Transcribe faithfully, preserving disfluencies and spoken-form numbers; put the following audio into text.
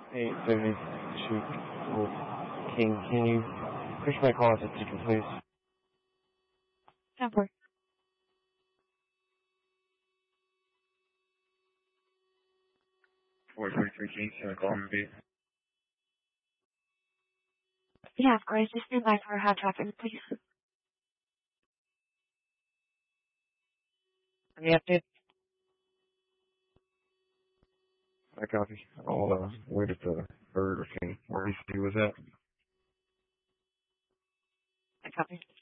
eight seventy-two King, can you push my call to ticket, please? Number. four forty-three King, can I call him be? Yeah, of course. Just stand by for hot traffic, please. Any update? I copy. I'll uh, wait at the Burger King where he was at. I copy.